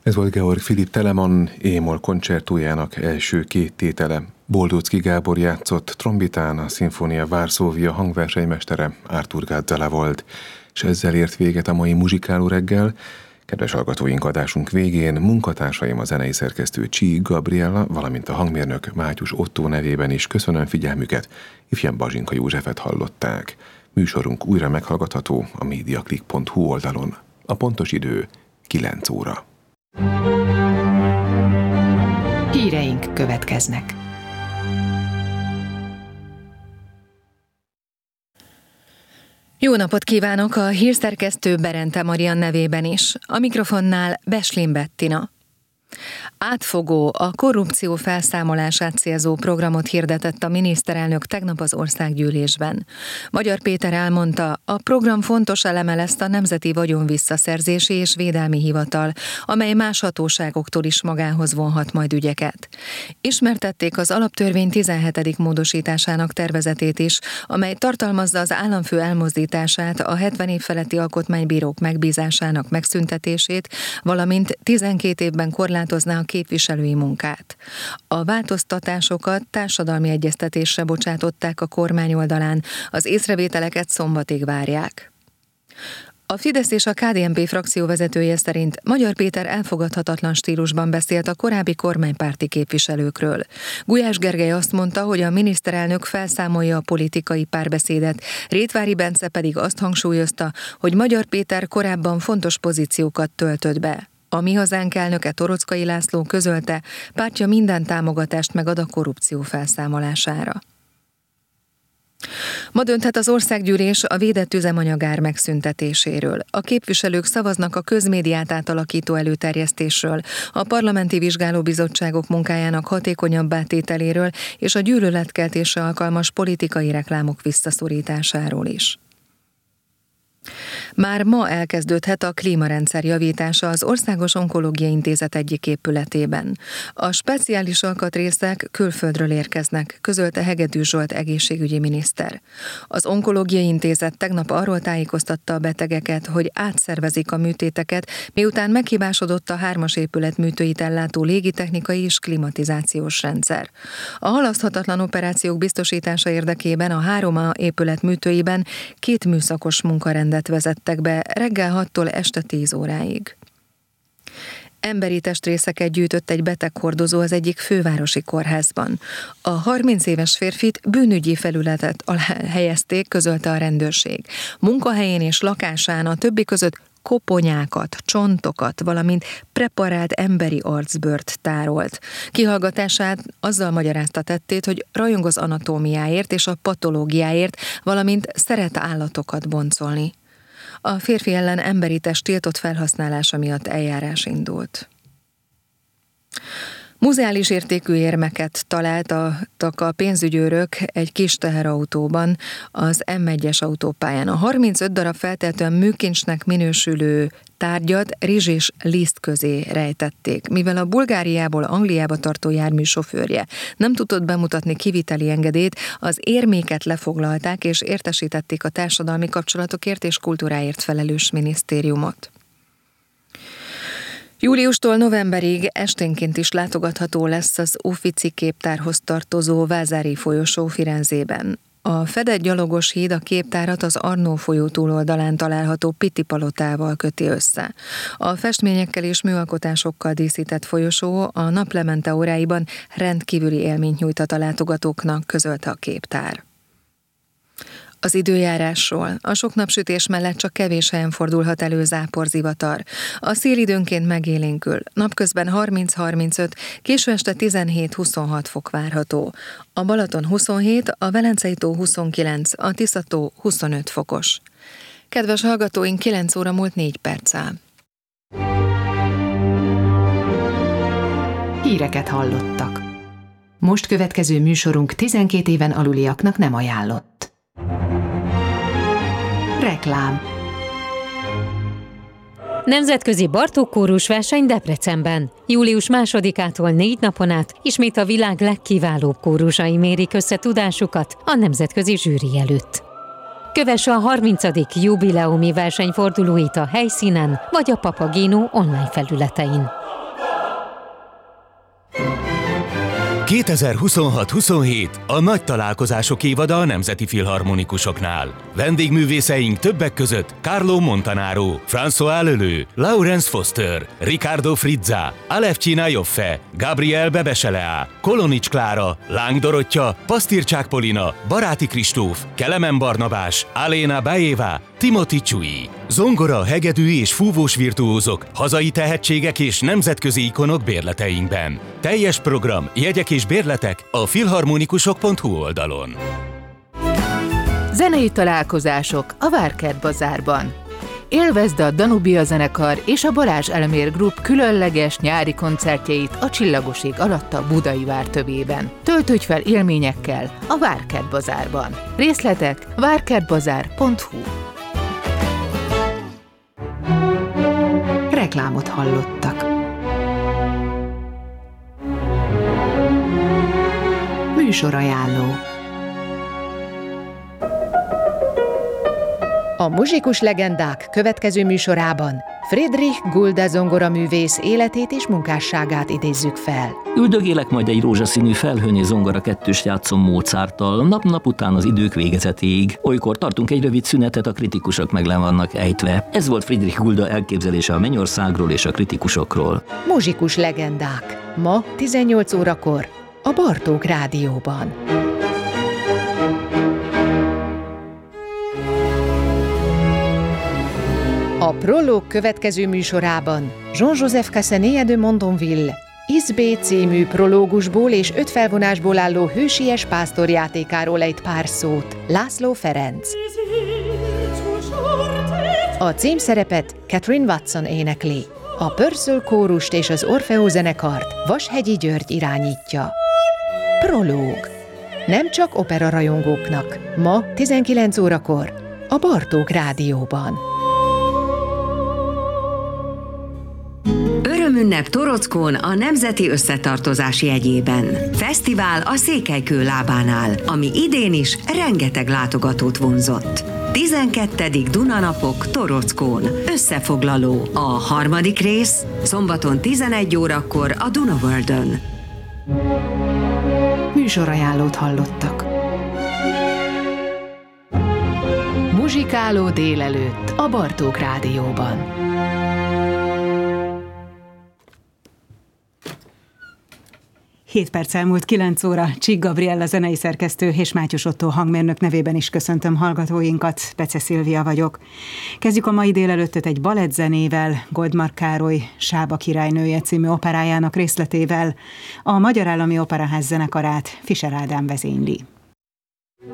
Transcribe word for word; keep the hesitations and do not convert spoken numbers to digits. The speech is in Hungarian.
Ez volt Georg Philipp Telemann é-moll koncertójának első két tétele. Boldóczky Gábor játszott trombitán, a Szimfónia Varsóvia hangversenymestere Artur Gázzala volt. És ezzel ért véget a mai muzsikáló reggel. Kedves hallgatóink, adásunk végén munkatársaim, a zenei szerkesztő Csík Gabriella, valamint a hangmérnök Mátyus Ottó nevében is köszönöm figyelmüket, ifjabb Bazsinka Józsefet hallották. Műsorunk újra meghallgatható a mediaclick pont hu oldalon. A pontos idő kilenc óra. Híreink következnek. Jó napot kívánok a hírszerkesztő Berente Marian nevében is. A mikrofonnál Beslin Bettina. Átfogó, a korrupció felszámolását célzó programot hirdetett a miniszterelnök tegnap az országgyűlésben. Magyar Péter elmondta, a program fontos eleme lesz a Nemzeti Vagyonvisszaszerzési és Védelmi Hivatal, amely más hatóságoktól is magához vonhat majd ügyeket. Ismertették az alaptörvény tizenhetedik módosításának tervezetét is, amely tartalmazza az államfő elmozdítását, a hetven év feletti alkotmánybírók megbízásának megszüntetését, valamint tizenkét évben korlátozná a képviselői munkát. A változtatásokat társadalmi egyeztetésre bocsátották a kormány oldalán, az észrevételeket szombatig várják. A Fidesz és a ká dé en pé frakció vezetője szerint Magyar Péter elfogadhatatlan stílusban beszélt a korábbi kormánypárti képviselőkről. Gulyás Gergely azt mondta, hogy a miniszterelnök felszámolja a politikai párbeszédet, Rétvári Bence pedig azt hangsúlyozta, hogy Magyar Péter korábban fontos pozíciókat töltött be. A Mi Hazánk elnöke Toroczkai László közölte, pártja minden támogatást megad a korrupció felszámolására. Ma dönthet az országgyűlés a védett üzemanyagár megszüntetéséről. A képviselők szavaznak a közmédiát átalakító előterjesztésről, a parlamenti vizsgálóbizottságok munkájának hatékonyabbá tételéről és a gyűlöletkeltésre alkalmas politikai reklámok visszaszorításáról is. Már ma elkezdődhet a klímarendszer javítása az Országos Onkológiai Intézet egyik épületében. A speciális alkatrészek külföldről érkeznek, közölte Hegedűs Zsolt egészségügyi miniszter. Az Onkológiai Intézet tegnap arról tájékoztatta a betegeket, hogy átszervezik a műtéteket, miután meghibásodott a hármas épület műtőit ellátó légitechnikai és klimatizációs rendszer. A halaszthatatlan operációk biztosítása érdekében a három A épület műtőiben két műszakos munkarendet vezettek be reggel hattól este tíz óráig. Emberi testrészeket gyűjtött egy beteghordozó az egyik fővárosi kórházban. A harminc éves férfit bűnügyi felületet alá helyezték, közölte a rendőrség. Munkahelyén és lakásán a többi között koponyákat, csontokat, valamint preparált emberi arcbőrt tárolt. Kihallgatását azzal magyarázta tettét, hogy rajong az anatómiáért és a patológiáért, valamint szeret állatokat boncolni. A férfi ellen emberi test tiltott felhasználása miatt eljárás indult. Muzeális értékű érmeket találtak a pénzügyőrök egy kis teherautóban az em egyes autópályán. A harmincöt darab feltehetően műkincsnek minősülő tárgyat rizs és liszt közé rejtették. Mivel a Bulgáriából Angliába tartó jármű sofőrje nem tudott bemutatni kiviteli engedélyt, az érméket lefoglalták és értesítették a társadalmi kapcsolatokért és kultúráért felelős minisztériumot. Júliustól novemberig esténként is látogatható lesz az Uffizi képtárhoz tartozó Vázári folyosó Firenzében. A fedett gyalogos híd a képtárat az Arnó folyó túloldalán található Pitti palotával köti össze. A festményekkel és műalkotásokkal díszített folyosó a naplemente óráiban rendkívüli élményt nyújtat a látogatóknak, közölte a képtár. Az időjárásról. A sok napsütés mellett csak kevés helyen fordulhat elő záporzivatar. A szél időnként megélénkül. Napközben harminc-harmincöt, késő este tizenhét-huszonhat fok várható. A Balaton huszonhét, a Velencei tó huszonkilenc, a Tisza-tó huszonöt fokos. Kedves hallgatóink, kilenc óra múlt négy perccel. Híreket hallottak. Most következő műsorunk tizenkét éven aluliaknak nem ajánlott. Reklám. Nemzetközi Bartók kórus verseny Debrecenben. július másodikától négy napon át ismét a világ legkiválóbb kórusai mérik össze tudásukat a nemzetközi zsűri előtt. Kövesse a harmincadik jubileumi versenyfordulóit a helyszínen vagy a Papagino online felületein. kétezer-huszonhat huszonhét a nagy találkozások évada a Nemzeti Filharmonikusoknál. Vendégművészeink többek között Carlo Montanaro, François Leleu, Laurence Foster, Riccardo Frizza, Alevcsina Joffe, Gabriel Bebeseleá, Kolonics Klára, Láng Dorottya, Pasztircsák Polina, Baráti Kristóf, Kelemen Barnabás, Aléna Bajeva, Timothy Csui. Zongora, hegedű és fúvós virtuózok, hazai tehetségek és nemzetközi ikonok bérleteinkben. Teljes program, jegyek és bérletek a filharmonikusok pont hu oldalon. Zenei találkozások a Várkert Bazárban. Élvezd a Danubia zenekar és a Balázs Elmér Group különleges nyári koncertjeit a Csillagos ég alatt a Budai vár tövében. Töltődj fel élményekkel a Várkert Bazárban. Részletek várkertbazár pont hu. Reklámot hallottak. Műsorajánló. A Muzsikus legendák következő műsorában Friedrich Gulda zongoraművész életét és munkásságát idézzük fel. Üldögélek majd egy rózsaszínű felhőn és zongora kettőst játszom Mozarttal, nap-nap után az idők végezetéig. Olykor tartunk egy rövid szünetet, a kritikusok meg le vannak ejtve. Ez volt Friedrich Gulda elképzelése a Mennyországról és a kritikusokról. Muzsikus legendák. Ma tizennyolc órakor a Bartók Rádióban. A Prológ következő műsorában Jean-Joseph Cassanet de Mondonville Izbé című prológusból és öt felvonásból álló hősies pásztorjátékáról ejt pár szót László Ferenc. A címszerepet Catherine Watson énekli. A Purcell kórust és az Orfeó zenekart Vashegyi György irányítja. Prológ. Nem csak opera rajongóknak. Ma tizenkilenc órakor a Bartók Rádióban. Örömünnep Torockón a Nemzeti Összetartozás jegyében. Fesztivál a Székelykő lábánál, ami idén is rengeteg látogatót vonzott. tizenkettedik Dunanapok Torockón. Összefoglaló. A harmadik rész szombaton tizenegy órakor a Dunaworldön. Műsorajánlót hallottak. Muzsikáló délelőtt a Bartók Rádióban. hét perc elmúlt kilenc óra, Csík Gabriella zenei szerkesztő és Mátyus Ottó hangmérnök nevében is köszöntöm hallgatóinkat, Pece Szilvia vagyok. Kezdjük a mai délelőttöt egy balettzenével, Goldmark Károly Sába királynője című operájának részletével. A Magyar Állami Operaház zenekarát Fischer Ádám vezényli.